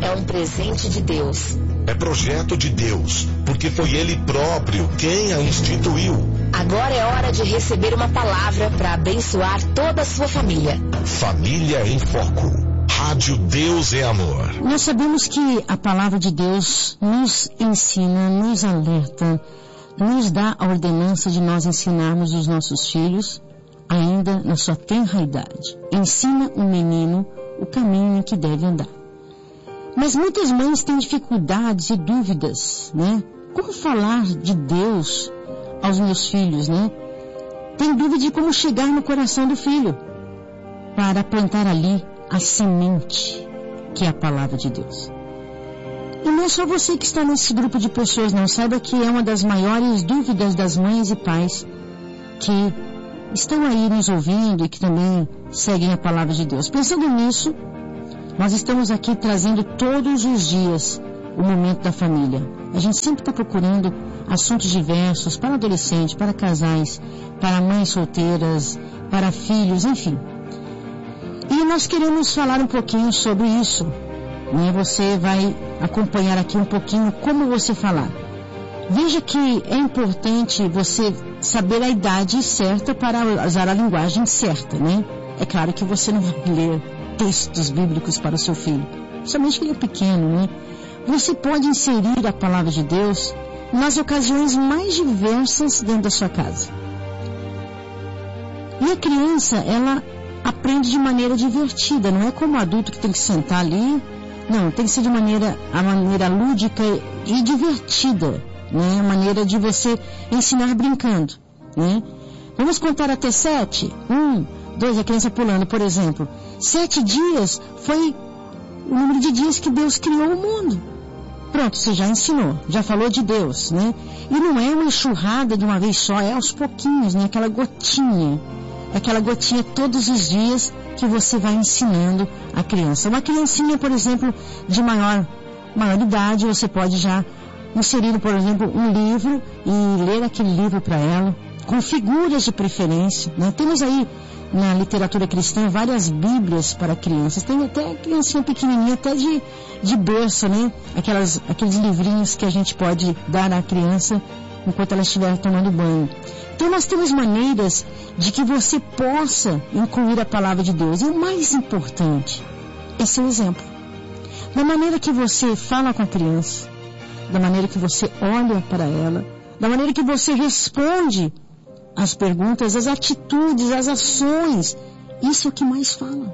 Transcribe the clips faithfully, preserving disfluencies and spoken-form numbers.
é um presente de Deus. É projeto de Deus, porque foi Ele próprio quem a instituiu. Agora é hora de receber uma palavra para abençoar toda a sua família. Família em Foco. Rádio Deus é Amor. Nós sabemos que a palavra de Deus nos ensina, nos alerta, nos dá a ordenança de nós ensinarmos os nossos filhos, ainda na sua tenra idade. Ensina o menino o caminho em que deve andar. Mas muitas mães têm dificuldades e dúvidas, né? Como falar de Deus aos meus filhos, né? Tem dúvida de como chegar no coração do filho para plantar ali a semente, que é a palavra de Deus. E não é só você que está nesse grupo de pessoas, não. Saiba que é uma das maiores dúvidas das mães e pais que estão aí nos ouvindo e que também seguem a palavra de Deus. Pensando nisso, nós estamos aqui trazendo todos os dias o momento da família. A gente sempre está procurando assuntos diversos para adolescentes, para casais, para mães solteiras, para filhos, enfim. E nós queremos falar um pouquinho sobre isso, né? Você vai acompanhar aqui um pouquinho como você falar. Veja que é importante você saber a idade certa para usar a linguagem certa, né? É claro que você não vai ler textos bíblicos para o seu filho, somente que ele é pequeno, né? Você pode inserir a palavra de Deus nas ocasiões mais diversas dentro da sua casa. E a criança, ela aprende de maneira divertida, não é como o adulto que tem que sentar ali. Não, tem que ser de maneira, a maneira lúdica e divertida, né? A maneira de você ensinar brincando, né? Vamos contar até sete? Um, dois, a criança pulando, por exemplo. Sete dias foi o número de dias que Deus criou o mundo. Pronto, você já ensinou, já falou de Deus, né? E não é uma enxurrada de uma vez só, é aos pouquinhos, né? Aquela gotinha, aquela gotinha todos os dias que você vai ensinando a criança. Uma criancinha, por exemplo, de maior, maior idade, você pode já inserir, por exemplo, um livro e ler aquele livro para ela, com figuras de preferência, né? Temos aí na literatura cristã várias bíblias para crianças. Tem até criancinha pequenininha, até de, de berço, né? Aquelas, aqueles livrinhos que a gente pode dar à criança enquanto ela estiver tomando banho. Então nós temos maneiras de que você possa incluir a palavra de Deus. E o mais importante é seu exemplo. Da maneira que você fala com a criança, da maneira que você olha para ela, da maneira que você responde as perguntas, as atitudes, as ações. Isso é o que mais fala.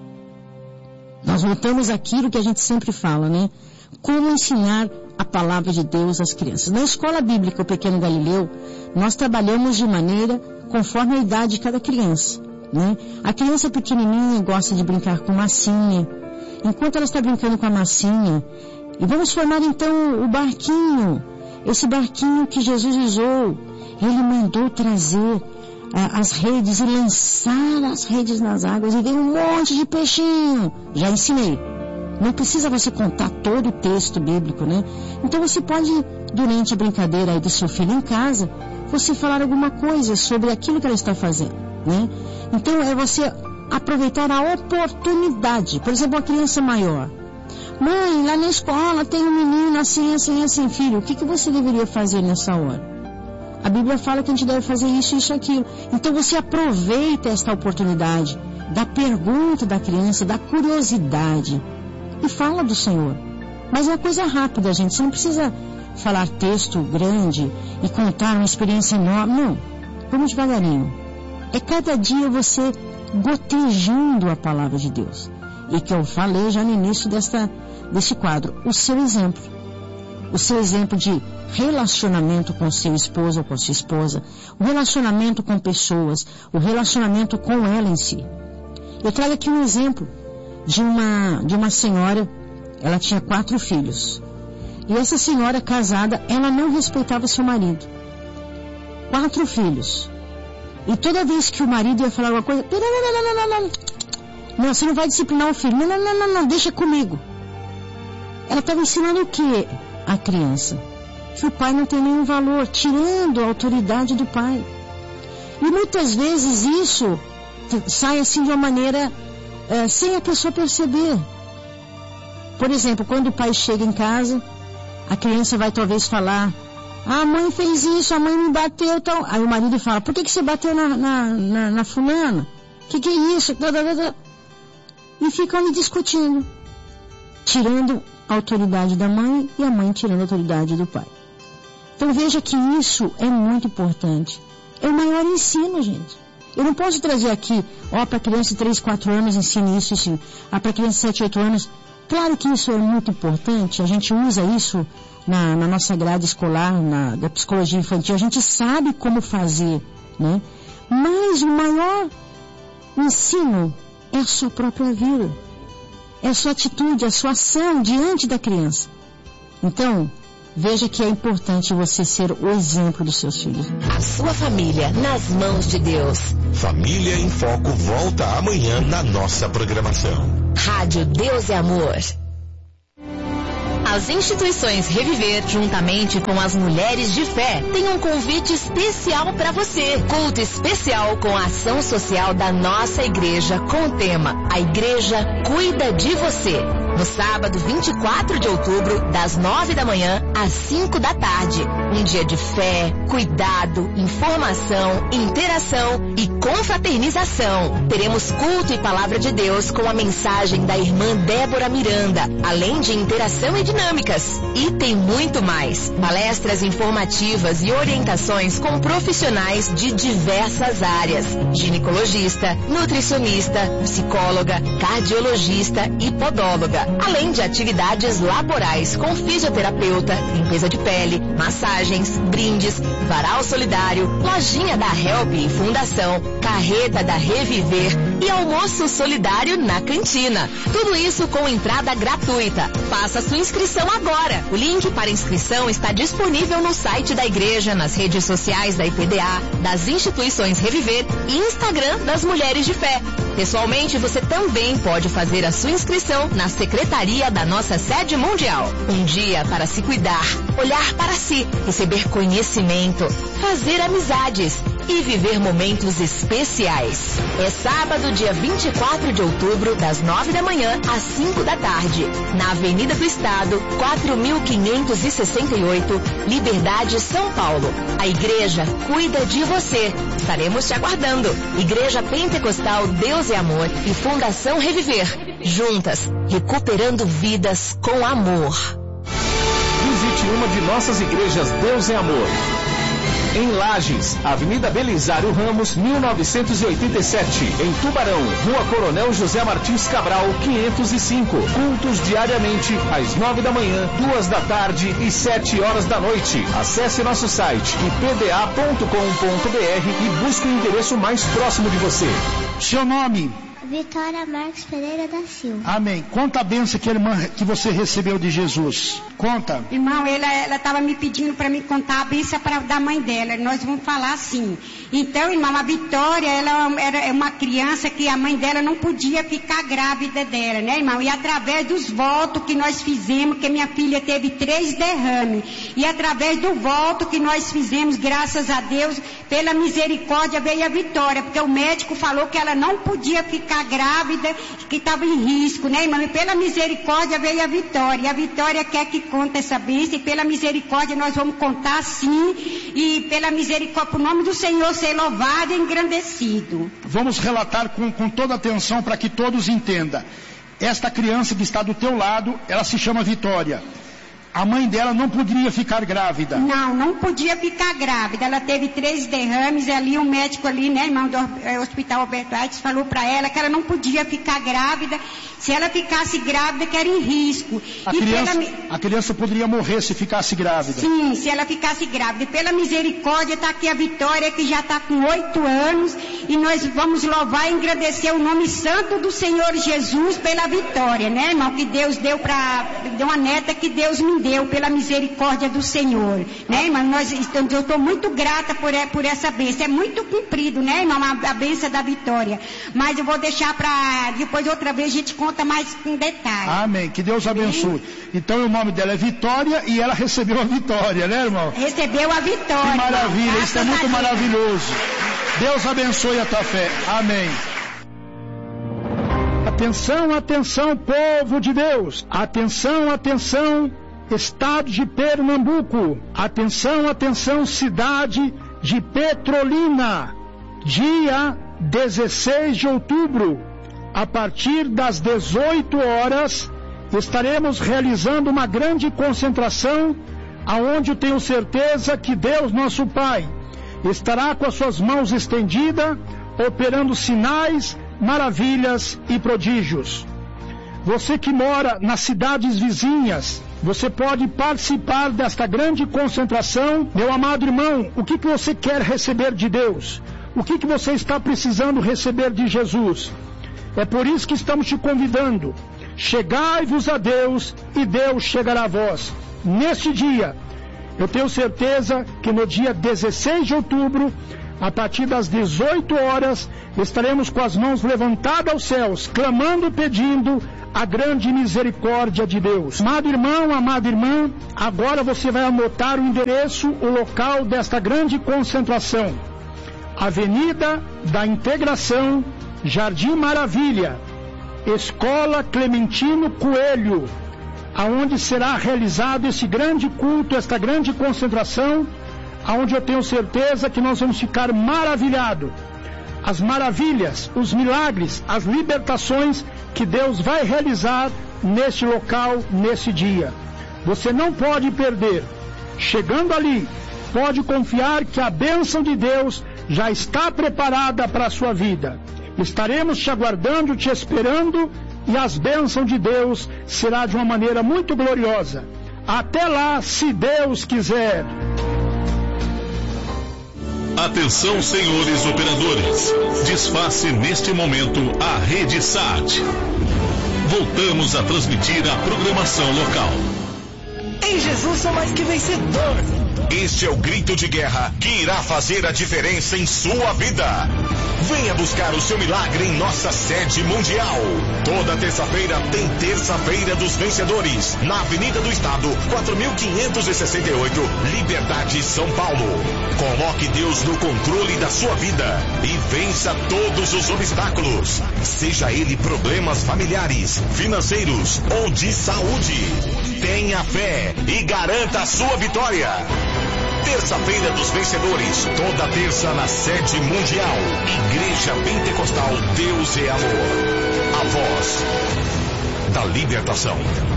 Nós voltamos àquilo que a gente sempre fala, né? Como ensinar a palavra de Deus às crianças. Na escola bíblica, o Pequeno Galileu, nós trabalhamos de maneira conforme a idade de cada criança, né? A criança pequenininha gosta de brincar com massinha. Enquanto ela está brincando com a massinha, e vamos formar então o barquinho, esse barquinho que Jesus usou. Ele mandou trazer ah, as redes e lançar as redes nas águas e veio um monte de peixinho. Já ensinei. Não precisa você contar todo o texto bíblico, né? Então você pode, durante a brincadeira aí do seu filho em casa, você falar alguma coisa sobre aquilo que ela está fazendo, né? Então é você aproveitar a oportunidade. Por exemplo, uma criança maior. Mãe, lá na escola tem um menino assim, assim, assim. Filho, o que, que você deveria fazer nessa hora? A Bíblia fala que a gente deve fazer isso, isso, aquilo. Então você aproveita esta oportunidade da pergunta da criança, da curiosidade, e fala do Senhor. Mas é uma coisa rápida, gente. Você não precisa falar texto grande e contar uma experiência enorme. Não. Vamos devagarinho. É cada dia você gotejando a palavra de Deus. E que eu falei já no início desta, deste quadro. O seu exemplo. O seu exemplo de relacionamento com seu esposo ou com sua esposa, o relacionamento com pessoas, o relacionamento com ela em si. Eu trago aqui um exemplo de uma, de uma senhora, ela tinha quatro filhos. E essa senhora casada, ela não respeitava seu marido. Quatro filhos. E toda vez que o marido ia falar alguma coisa, não, não, não, não, não, não, você não vai disciplinar o filho, não, não, não, não, não, deixa comigo. Ela estava ensinando o que à criança? Que o pai não tem nenhum valor, tirando a autoridade do pai. E muitas vezes isso sai assim de uma maneira é, sem a pessoa perceber. por exemplo, quando o pai chega em casa, a criança vai talvez falar: a mãe fez isso, a mãe me bateu, então... Aí o marido fala: por que, que você bateu na, na, na, na fulana? O que, que é isso? E ficam ali discutindo, tirando a autoridade da mãe e a mãe tirando a autoridade do pai. Então veja que isso é muito importante. É o maior ensino, gente. Eu não posso trazer aqui, ó, para criança de três, quatro anos ensine isso, isso. Ah, para criança de sete, oito anos. Claro que isso é muito importante, a gente usa isso na, na nossa grade escolar, na da psicologia infantil, a gente sabe como fazer, né? Mas o maior ensino é a sua própria vida, é a sua atitude, a sua ação diante da criança. Então, veja que é importante você ser o exemplo dos seus filhos. A sua família nas mãos de Deus. Família em Foco volta amanhã na nossa programação. Rádio Deus é Amor. As instituições Reviver, juntamente com as Mulheres de Fé, têm um convite especial para você. Culto especial com a ação social da nossa igreja com o tema: A Igreja Cuida de Você. No sábado vinte e quatro de outubro, das nove da manhã às cinco da tarde. Um dia de fé, cuidado, informação, interação e confraternização. Teremos culto e palavra de Deus com a mensagem da irmã Débora Miranda, além de interação e dinâmicas. E tem muito mais. Palestras informativas e orientações com profissionais de diversas áreas: ginecologista, nutricionista, psicóloga, cardiologista e podóloga. Além de atividades laborais com fisioterapeuta, limpeza de pele, massagens, brindes, varal solidário, lojinha da Help e Fundação, carreta da Reviver e almoço solidário na cantina. Tudo isso com entrada gratuita. Faça sua inscrição agora. O link para inscrição está disponível no site da igreja, nas redes sociais da I P D A, das instituições Reviver e Instagram das Mulheres de Fé. Pessoalmente, você também pode fazer a sua inscrição na secretaria da nossa sede mundial. Um dia para se cuidar, olhar para si, receber conhecimento, fazer amizades e viver momentos especiais. É sábado, dia vinte e quatro de outubro, das nove da manhã às cinco da tarde, na Avenida do Estado, quatro mil quinhentos e sessenta e oito, Liberdade, São Paulo. A igreja cuida de você. Estaremos te aguardando. Igreja Pentecostal Deus é Amor e Fundação Reviver. Juntas, recuperando vidas com amor. Visite uma de nossas igrejas Deus é Amor. Em Lages, Avenida Belisário Ramos, mil novecentos e oitenta e sete. Em Tubarão, Rua Coronel José Martins Cabral, quinhentos e cinco. Cultos diariamente, às nove da manhã, duas da tarde e sete horas da noite. Acesse nosso site i p d a ponto com ponto b r e busque o endereço mais próximo de você. Seu nome? Vitória Marques Pereira da Silva. Amém. Conta a bênção que, irmã, que você recebeu de Jesus. Conta. Irmão, ela estava me pedindo para me contar a bênção pra, da mãe dela. Nós vamos falar assim. Então, irmão, a Vitória, ela era uma criança que a mãe dela não podia ficar grávida dela, né, irmão? E através dos votos que nós fizemos, que minha filha teve três derrames. E através do voto que nós fizemos, graças a Deus, pela misericórdia veio a Vitória. Porque o médico falou que ela não podia ficar grávida, que estava em risco, né, irmão? E pela misericórdia veio a Vitória. E a Vitória quer que conte essa bênção, e pela misericórdia nós vamos contar sim, e pela misericórdia, para o nome do Senhor ser louvado e engrandecido. Vamos relatar com, com toda atenção para que todos entendam. Esta criança que está do teu lado, ela se chama Vitória. A mãe dela não podia ficar grávida. Não, não podia ficar grávida. Ela teve três derrames ali, um médico ali, né, irmão, do Hospital Alberto Einstein, falou para ela que ela não podia ficar grávida. Se ela ficasse grávida, que era em risco. A, e criança, pela... a criança poderia morrer se ficasse grávida. Sim, se ela ficasse grávida. E pela misericórdia está aqui a Vitória, que já está com oito anos, e nós vamos louvar e agradecer o nome santo do Senhor Jesus pela Vitória, né, irmão, que Deus deu para, deu uma neta que Deus me deu pela misericórdia do Senhor, né, irmão? Nós, eu estou muito grata por, por essa bênção. É muito cumprido, né, irmão, a, a bênção da Vitória. Mas eu vou deixar para depois outra vez a gente conta mais com detalhe. Amém. Que Deus abençoe. Sim. Então o nome dela é Vitória e ela recebeu a vitória, né, irmão? Recebeu a vitória. Que maravilha, irmão. Isso é muito maravilhoso. Deus abençoe a tua fé. Amém. Atenção, atenção, povo de Deus. Atenção, atenção, estado de Pernambuco. Atenção, atenção, cidade de Petrolina. Dia dezesseis de outubro, a partir das dezoito horas, estaremos realizando uma grande concentração, aonde eu tenho certeza que Deus, nosso Pai, estará com as suas mãos estendidas, operando sinais, maravilhas e prodígios. Você que mora nas cidades vizinhas, você pode participar desta grande concentração. Meu amado irmão, o que, que você quer receber de Deus? O que, que você está precisando receber de Jesus? É por isso que estamos te convidando. Chegai-vos a Deus e Deus chegará a vós. Neste dia, eu tenho certeza que no dia dezesseis de outubro, a partir das dezoito horas, estaremos com as mãos levantadas aos céus, clamando e pedindo a grande misericórdia de Deus. Amado irmão, amada irmã, agora você vai anotar o endereço, o local desta grande concentração. Avenida da Integração, Jardim Maravilha, Escola Clementino Coelho, aonde será realizado esse grande culto, esta grande concentração, aonde eu tenho certeza que nós vamos ficar maravilhados. As maravilhas, os milagres, as libertações que Deus vai realizar neste local, nesse dia. Você não pode perder. Chegando ali, pode confiar que a bênção de Deus já está preparada para a sua vida. Estaremos te aguardando, te esperando, e as bênçãos de Deus será de uma maneira muito gloriosa. Até lá, se Deus quiser. Atenção, senhores operadores. Desface neste momento a rede S A T. Voltamos a transmitir a programação local. Em Jesus sou mais que vencedor. Este é o grito de guerra que irá fazer a diferença em sua vida. Venha buscar o seu milagre em nossa sede mundial. Toda terça-feira tem Terça-feira dos Vencedores, na Avenida do Estado, quatro mil quinhentos e sessenta e oito, Liberdade, São Paulo. Coloque Deus no controle da sua vida e vença todos os obstáculos, seja ele problemas familiares, financeiros ou de saúde. Tenha fé e garanta a sua vitória. Terça-feira dos Vencedores, toda terça na sede mundial. Igreja Pentecostal Deus é Amor. A voz da libertação.